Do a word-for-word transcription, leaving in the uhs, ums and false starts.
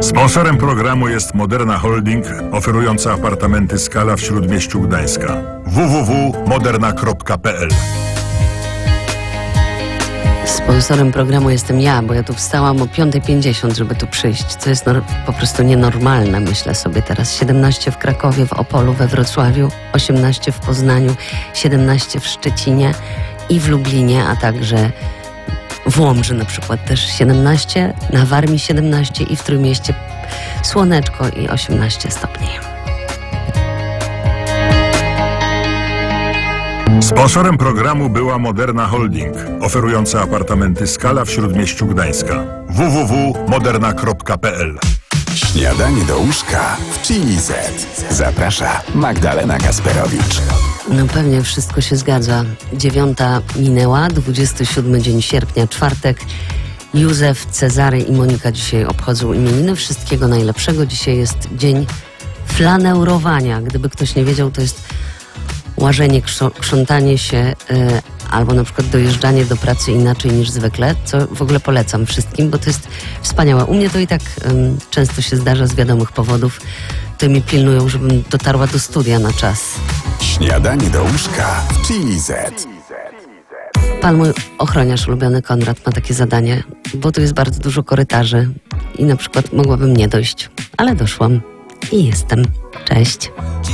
Sponsorem programu jest Moderna Holding, oferująca apartamenty Skala w Śródmieściu Gdańska. w w w kropka moderna kropka p l. Sponsorem programu jestem ja, bo ja tu wstałam o piąta pięćdziesiąt, żeby tu przyjść, co jest nor- po prostu nienormalne, myślę sobie teraz. siedemnaście w Krakowie, w Opolu, we Wrocławiu, osiemnaście w Poznaniu, siedemnaście w Szczecinie i w Lublinie, a także w Łomży na przykład też siedemnaście, na Warmii siedemnaście i w Trójmieście słoneczko i osiemnaście stopni. Sponsorem programu była Moderna Holding, oferująca apartamenty Skala w Śródmieściu Gdańska. w w w kropka moderna kropka p l. Śniadanie do łóżka w Chili Z. Zaprasza Magdalena Kasperowicz. No pewnie wszystko się zgadza. Dziewiąta minęła, dwudziesty siódmy dzień sierpnia, czwartek. Józef, Cezary i Monika dzisiaj obchodzą imieniny. Wszystkiego najlepszego. Dzisiaj jest dzień flaneurowania. Gdyby ktoś nie wiedział, to jest łażenie, krzątanie się yy, albo na przykład dojeżdżanie do pracy inaczej niż zwykle, co w ogóle polecam wszystkim, bo to jest wspaniałe. U mnie to i tak yy, często się zdarza z wiadomych powodów. To mi pilnują, żebym dotarła do studia na czas. Śniadanie do łóżka w Chili Z. Pan mój ochroniarz ulubiony Konrad ma takie zadanie, bo tu jest bardzo dużo korytarzy i na przykład mogłabym nie dojść, ale doszłam i jestem. Cześć.